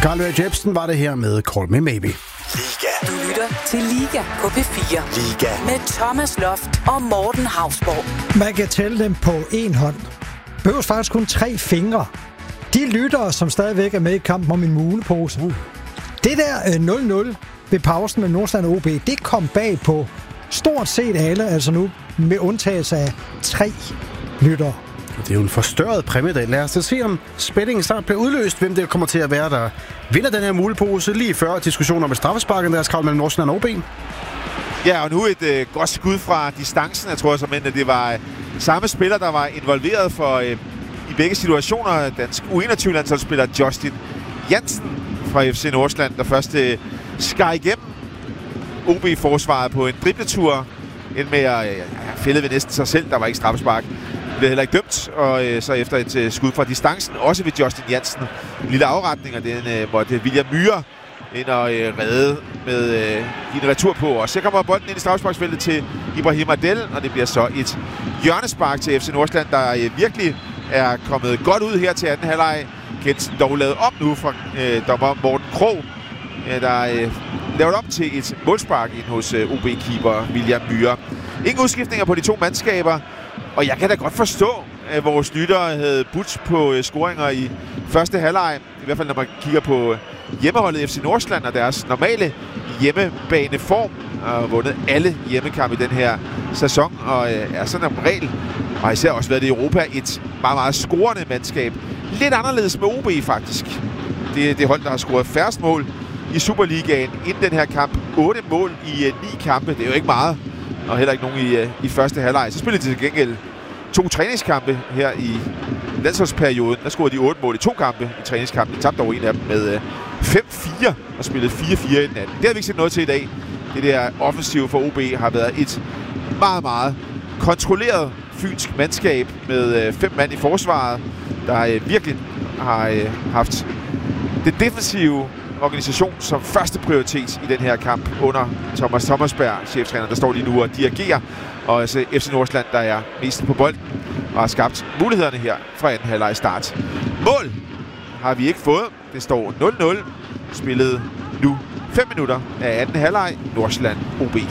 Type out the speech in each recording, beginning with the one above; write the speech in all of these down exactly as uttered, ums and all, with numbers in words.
Carl Jepsen var det her med Call Me Maybe. Liga. Du lytter til Liga på P fire. Liga. Med Thomas Loft og Morten Hausborg. Man kan tælle dem på en hånd. Behøves faktisk kun tre fingre. De lyttere, som stadigvæk er med i kampen om en mulepose. Uh. Det der nul nul ved pausen med Nordsjælland O B, det kom bag på stort set alle, altså nu med undtagelse af tre lyttere. Det er jo en forstørret præmiedag. Lad os da se, om spændingen snart bliver udløst. Hvem det kommer til at være, der vinder den her mulepose lige før diskussionen om et straffespark, deres kravl mellem Nordsjælland og O B. Ja, og nu et øh, godt skud fra distancen. Jeg tror som end, at det var øh, samme spiller, der var involveret for øh, i begge situationer. Dansk U enogtyve-landsholdsspiller Justin Jansen fra F C Nordsjælland, der først øh, skar igennem O B-forsvaret på en dribletur. End med at øh, fælde ved næsten sig selv. Der var ikke straffespark. Blev heller ikke dømt, og øh, så efter et øh, skud fra distancen, også ved Justin Jansen. En lille afretning, og den øh, måtte William Myhre ind og øh, redde med øh, en retur på. Og så kommer bolden ind i straffesparksfeltet til Ibrahim Adel, og det bliver så et hjørnespark til F C Nordsjælland, der øh, virkelig er kommet godt ud her til anden halvleg. Kensen dog lavet om nu fra øh, dommer Morten Krog, øh, der øh, lavet om til et målspark ind hos øh, O B-keeper William Myhre. Ingen udskiftninger på de to mandskaber. Og jeg kan da godt forstå, at vores lyttere havde budt på scoringer i første halvleg. I hvert fald når man kigger på hjemmeholdet F C Nordsjælland og deres normale hjemmebaneform. Og vundet alle hjemmekampe i den her sæson. Og er sådan en regel, og især også været det i Europa, et meget, meget scorende mandskab. Lidt anderledes med O B faktisk. Det er det hold, der har scoret færrest mål i Superligaen inden den her kamp. otte mål i uh, ni kampe. Det er jo ikke meget. Og heller ikke nogen i, uh, i første halvleg. Så spillede de til gengæld to træningskampe her i landsholdsperioden. Der scorede de otte mål i to kampe i træningskampen. De tabte over en af dem med uh, fem fire og spillede fire fire i den anden. Det har vi ikke set noget til i dag. Det der offensive for O B har været et meget, meget kontrolleret fynsk mandskab med uh, fem mand i forsvaret, der uh, virkelig har uh, haft det defensive organisation som første prioritet i den her kamp under Thomas Thomasberg, cheftræner, der står lige nu og dirigerer. Og altså F C Nordsjælland, der er mest på bolden og har skabt mulighederne her fra anden halvleg start. Mål har vi ikke fået. Det står nul nul. Spillet nu fem minutter af anden halvleg. Nordsjælland O B.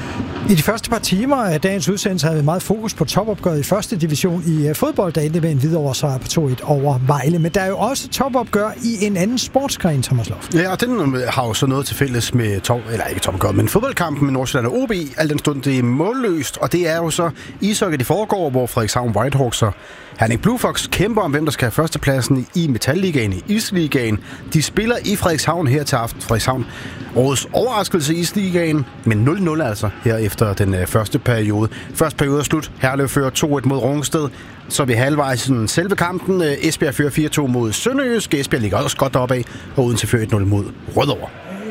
I de første par timer af dagens udsendelse havde vi meget fokus på topopgøret i første division i fodbold, der endte med en Hvidovre sejr på to et over Vejle. Men der er jo også topopgør i en anden sportsgren, Thomas Loft. Ja, og den har jo så noget til fælles med top, eller ikke topopgøret, men fodboldkampen med Nordsjælland og O B. Al den stund det er målløst, og det er jo så ishockey, det foregår, hvor Frederikshavn Whitehawks og Herning Blue Fox kæmper om, hvem der skal have førstepladsen i Metalligaen, i Isligaen. De spiller i Frederikshavn her til aften. Frederikshavn årets overraskelse i Isligaen, men nul nul altså her efter den øh, første periode. Første periode er slut. Herlev fører to et mod Rungsted. Så er vi halvvejs i selve kampen. Øh, Esbjerg fører fire to mod Sønderjysk. Esbjerg ligger også godt deroppe af, og Odense fører et nul mod Rødovre.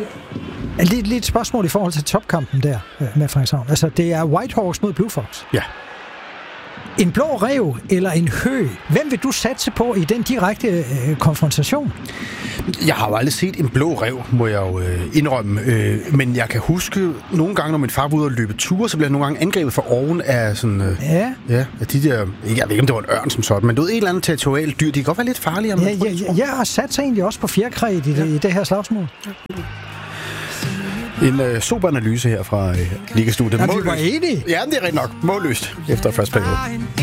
Lidt, lidt spørgsmål i forhold til topkampen der øh, med Frederikshavn. Altså, det er Whitehawks mod Blue Fox. Ja. En blå ræv eller en hø? Hvem vil du satse på i den direkte øh, konfrontation? Jeg har jo aldrig set en blå ræv, må jeg jo øh, indrømme. Øh, men jeg kan huske nogle gange, når min far var ude og løbe ture, så blev jeg nogle gange angrebet for oven af sådan... Øh, ja. Ja, af de der... Jeg ved ikke, om det var en ørn som sådan, men du ved, et eller andet territorialt dyr. De kan godt være lidt farligere. Ja, ja, ja, jeg har sat sig egentlig også på fjerkræt i, ja. i det her slagsmål. Ja. En øh, super analyse her fra øh, Ligastudiet. Ja, vi var enige. Ja, det er rigtig nok. Målløst efter første periode.